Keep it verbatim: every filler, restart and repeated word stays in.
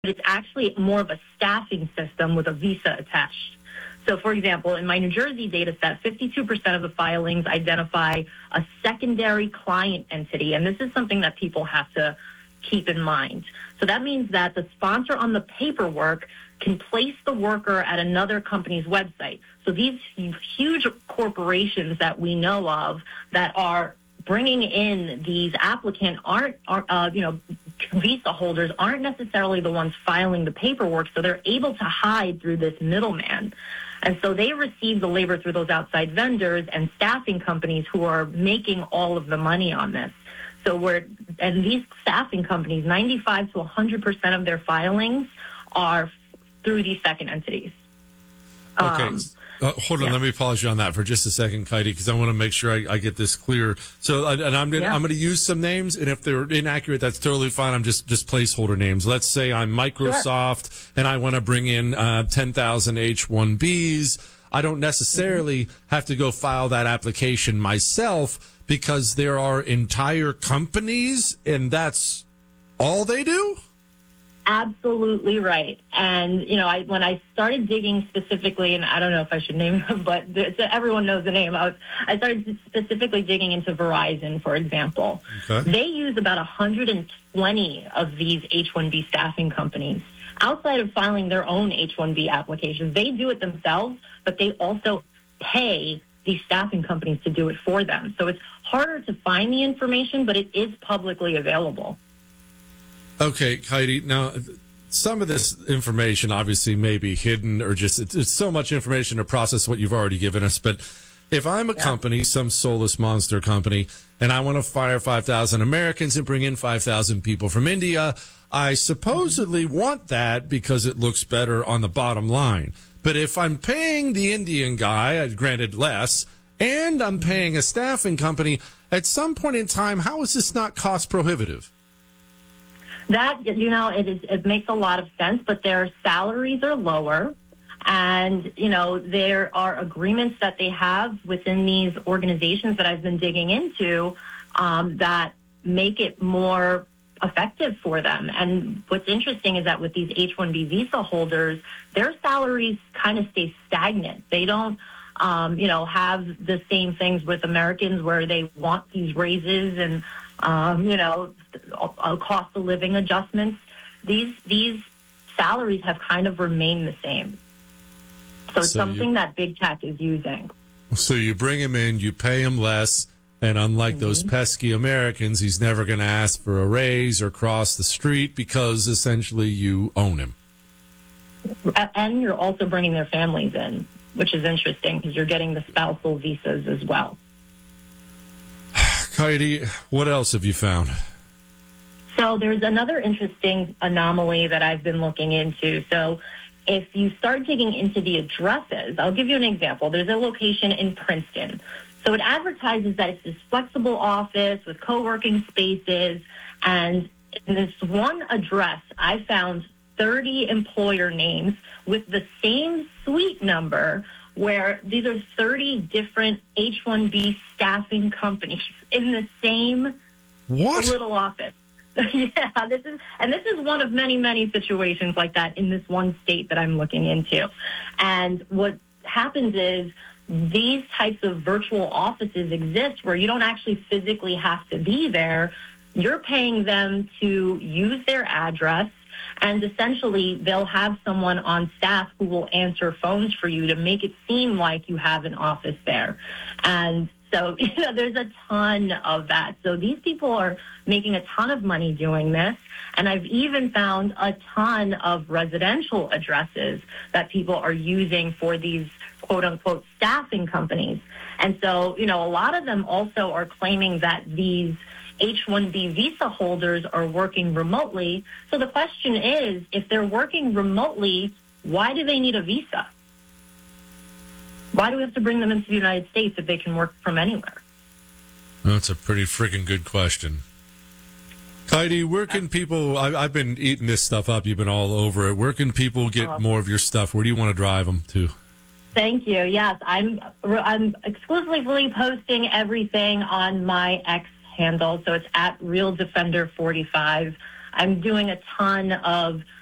It's actually more of a staffing system with a visa attached. So, for example, in my New Jersey data set, fifty-two percent of the filings identify a secondary client entity, and this is something that people have to keep in mind. So that means that the sponsor on the paperwork can place the worker at another company's website. So these huge corporations that we know of that are bringing in these applicants aren't, are, uh, you know, visa holders aren't necessarily the ones filing the paperwork, so they're able to hide through this middleman. And so they receive the labor through those outside vendors and staffing companies who are making all of the money on this. So we're, and these staffing companies, ninety-five to one hundred percent of their filings are through these second entities. Okay. Um, Uh, hold on, yeah. Let me pause you on that for just a second, Kaidi, because I want to make sure I, I get this clear. So, and I'm going yeah. I'm going to use some names, and if they're inaccurate, that's totally fine. I'm just just placeholder names. Let's say I'm Microsoft, sure. and I want to bring in uh, ten thousand H one Bs. I don't necessarily mm-hmm. have to go file that application myself because there are entire companies, and that's all they do? Absolutely right. And, you know, I when I started digging specifically, and I don't know if I should name them, but so everyone knows the name. I, was, I started specifically digging into Verizon, for example. Okay. They use about one hundred twenty of these H one B staffing companies. Outside of filing their own H one B applications, they do it themselves, but they also pay these staffing companies to do it for them. So it's harder to find the information, but it is publicly available. Okay, Kaidi, now some of this information obviously may be hidden or just it's, it's so much information to process what you've already given us. But if I'm a yeah. company, some soulless monster company, and I want to fire five thousand Americans and bring in five thousand people from India, I supposedly mm-hmm. want that because it looks better on the bottom line. But if I'm paying the Indian guy, granted less, and I'm paying a staffing company, at some point in time, how is this not cost prohibitive? That, you know, it, is, it makes a lot of sense, but their salaries are lower. And, you know, there are agreements that they have within these organizations that I've been digging into um, that make it more effective for them. And what's interesting is that with these H one B visa holders, their salaries kind of stay stagnant. They don't, um, you know, have the same things with Americans where they want these raises and, um, you know, cost of living adjustments. These these salaries have kind of remained the same. So it's so something you, that big tech is using. So you bring him in, you pay him less, and unlike mm-hmm. those pesky Americans, he's never going to ask for a raise or cross the street because essentially you own him. And you're also bringing their families in, which is interesting because you're getting the spousal visas as well. Kaidi, what else have you found? So there's another interesting anomaly that I've been looking into. So if you start digging into the addresses, I'll give you an example. There's a location in Princeton. So it advertises that it's this flexible office with co-working spaces. And in this one address, I found thirty employer names with the same suite number where these are thirty different H one B staffing companies in the same what? little office. Yeah, this is, and this is one of many, many situations like that in this one state that I'm looking into. And what happens is these types of virtual offices exist where you don't actually physically have to be there. You're paying them to use their address, and essentially they'll have someone on staff who will answer phones for you to make it seem like you have an office there. And so, you know, there's a ton of that. So these people are making a ton of money doing this. And I've even found a ton of residential addresses that people are using for these quote unquote staffing companies. And so, you know, a lot of them also are claiming that these H one B visa holders are working remotely. So the question is, if they're working remotely, why do they need a visa? Why do we have to bring them into the United States if they can work from anywhere? That's a pretty freaking good question. Kaidi, where can people, I, I've been eating this stuff up, you've been all over it. Where can people get uh, more of your stuff? Where do you want to drive them to? Thank you. Yes, I'm I'm exclusively posting everything on my X handle, so it's at Real Defender forty-five. I'm doing a ton of